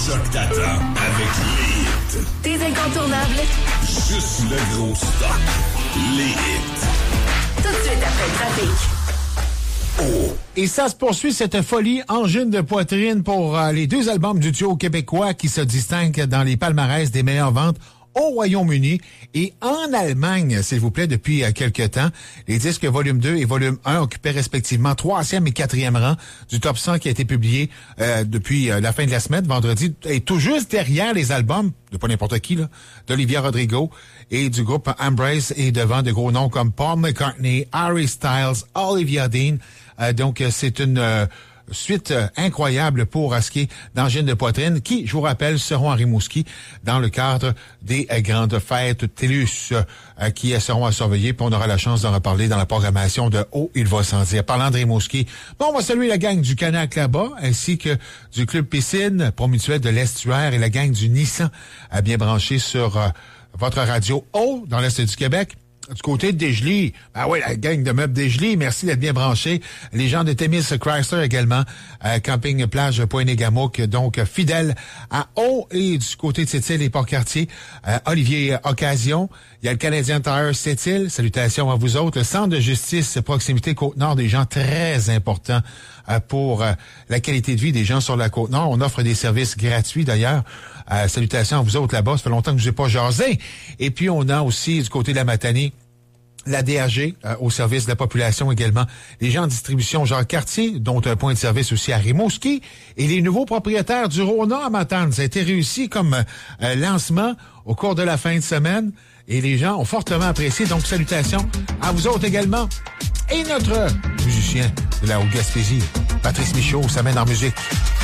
Choc t'attend avec les hits. Tes incontournables. Juste le gros stock. Les hits. Tout de suite après le trafic. Oh. Et ça se poursuit, cette folie angine de poitrine pour les deux albums du duo québécois qui se distinguent dans les palmarès des meilleures ventes au Royaume-Uni et en Allemagne, s'il vous plaît, depuis quelques temps. Les disques volume 2 et volume 1 occupaient respectivement 3e et 4e rang du top 100 qui a été publié depuis la fin de la semaine, vendredi, et tout juste derrière les albums, de pas n'importe qui, là, d'Olivia Rodrigo et du groupe Embrace, et devant de gros noms comme Paul McCartney, Harry Styles, Olivia Dean. Donc, c'est une suite incroyable pour ce qui est d'angine de poitrine qui, je vous rappelle, seront à Rimouski dans le cadre des grandes fêtes TELUS qui seront à surveiller. Puis on aura la chance d'en reparler dans la programmation de Oh, il va sans dire. Parlant de Rimouski, bon, on va saluer la gang du Canac là-bas, ainsi que du Club Piscine, Promutuel de l'Estuaire et la gang du Nissan bien branchée sur votre radio Oh, dans l'Est du Québec. Du côté de Desjely, ben oui, la gang de meubles Desjely, merci d'être bien branchés. Les gens de Témis Chrysler également, Camping Plage Pointe-Négamouk, donc fidèles à haut. Et du côté de Sept-Îles et Port-Cartier, Olivier Occasion. Il y a le Canadien Tire Sept-Îles, salutations à vous autres. Le Centre de justice proximité Côte-Nord, des gens très importants pour la qualité de vie des gens sur la Côte-Nord. On offre des services gratuits d'ailleurs. Salutations à vous autres là-bas. Ça fait longtemps que je n'ai pas jasé. Et puis, on a aussi du côté de la Matanie, la DRG, au service de la population également. Les gens en distribution Jacques-Cartier, dont un point de service aussi à Rimouski. Et les nouveaux propriétaires du Rona à Matane. Ça a été réussi comme lancement au cours de la fin de semaine. Et les gens ont fortement apprécié. Donc, salutations à vous autres également. Et notre musicien de la Haute-Gaspésie, Patrice Michaud, ça mène en musique.